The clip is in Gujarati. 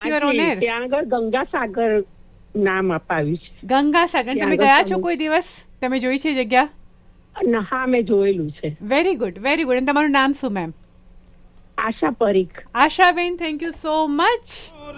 You are on air. ત્યાં આગળ ગંગાસાગર નામ અપાવ્યું છે. ગંગાસાગર. તમે ગયા છો કોઈ દિવસ? તમે જોઈ છે જગ્યા? હા, મેં જોયેલું છે. Very good, very good. અને તમારું નામ શું ma'am? Asha Parikh. Ashaben, thank you so much.